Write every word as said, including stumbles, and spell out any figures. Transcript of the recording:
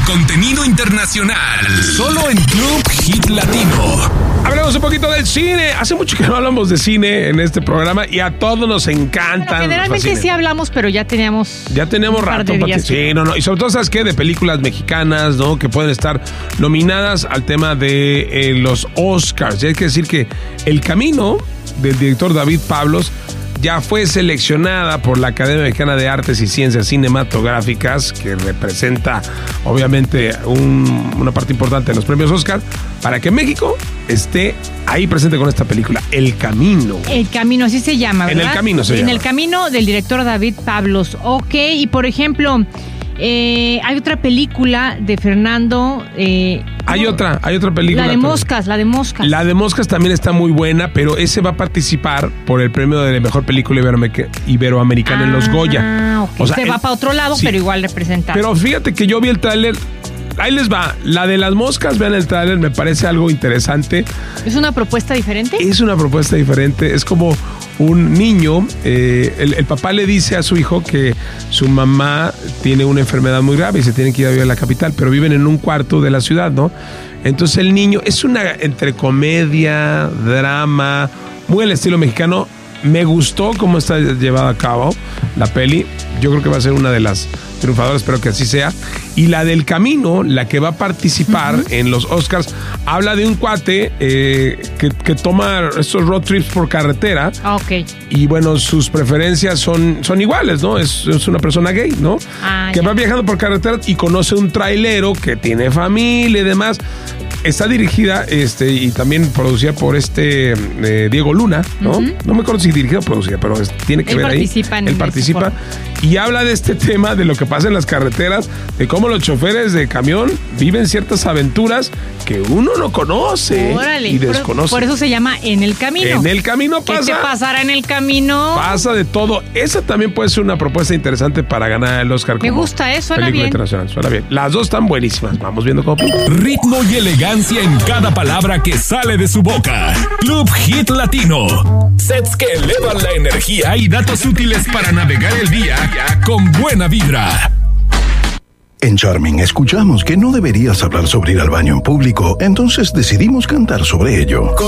contenido internacional. Solo en Club Hit Latino. Hablamos un poquito del cine. Hace mucho que no hablamos de cine en este programa y a todos nos encantan. Bueno, generalmente sí hablamos, pero ya teníamos. Ya teníamos rato. Días, sí, no, no. Y sobre todo, ¿sabes qué? De películas mexicanas, ¿no? Que pueden estar nominadas al tema de eh, los Oscars. Y hay que decir que El Camino, del director David Pablos, ya fue seleccionada por la Academia Mexicana de Artes y Ciencias Cinematográficas, que representa obviamente un, una parte importante de los premios Oscar, para que México esté ahí presente con esta película, El Camino. El Camino, así se llama, ¿verdad? En El Camino se en llama. En El Camino, del director David Pablos. Ok, y por ejemplo, eh, hay otra película de Fernando... Eh, Hay otra, hay otra película. La de Moscas, la de Moscas. La de Moscas también está muy buena, pero ese va a participar por el premio de la mejor película iberoamericana ah, en los Goya. Okay. O sea, se va para otro lado, sí, pero igual representa. Pero fíjate que yo vi el tráiler. Ahí les va. La de las moscas, vean el tráiler, me parece algo interesante. ¿Es una propuesta diferente? Es una propuesta diferente. Es como un niño, eh, el, el papá le dice a su hijo que su mamá tiene una enfermedad muy grave y se tiene que ir a vivir a la capital, pero viven en un cuarto de la ciudad, ¿no? Entonces el niño, es una entre comedia, drama, muy al estilo mexicano. Me gustó cómo está llevada a cabo la peli. Yo creo que va a ser una de las triunfadoras, espero que así sea. Y la del Camino, la que va a participar uh-huh. en los Oscars, habla de un cuate eh, que, que toma estos road trips por carretera. Ok. Y bueno, sus preferencias son, son iguales, ¿no? Es, es una persona gay, ¿no? Ah, que ya. va viajando por carretera y conoce un trailero que tiene familia y demás. Está dirigida este, y también producida por este eh, Diego Luna, ¿no? Uh-huh. No me acuerdo si dirigida o producida, pero es, tiene que Él ver ahí. Participa en Él participa y habla de este tema, de lo que pasa en las carreteras, de cómo los choferes de camión viven ciertas aventuras que uno no conoce Órale, y desconoce. Por, por eso se llama En el Camino. En el Camino pasa. ¿Qué te pasará en el camino? Pasa de todo. Esa también puede ser una propuesta interesante para ganar el Oscar. Me gusta, ¿eh? Suena película bien. internacional. Suena bien. Las dos están buenísimas. Vamos viendo cómo. Ritmo y elegancia en cada palabra que sale de su boca. Club Hit Latino. Sets que elevan la energía y datos útiles para navegar el día con buena vibra. En Charming escuchamos que no deberías hablar sobre ir al baño en público, entonces decidimos cantar sobre ello.